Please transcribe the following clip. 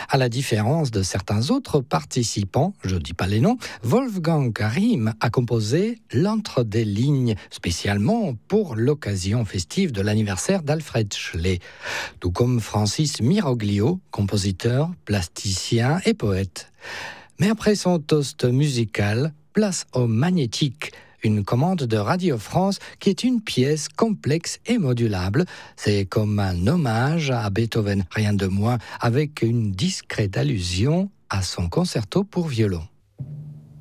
À la différence de certains autres participants, je ne dis pas les noms, Wolfgang Riem a composé l'Entre des lignes, spécialement pour l'occasion festive de l'anniversaire d'Alfred Schley, tout comme Francis Miroglio, compositeur, plasticien et poète. Mais après son toast musical, place au magnétique, une commande de Radio France qui est une pièce complexe et modulable. C'est comme un hommage à Beethoven, rien de moins, avec une discrète allusion à son concerto pour violon.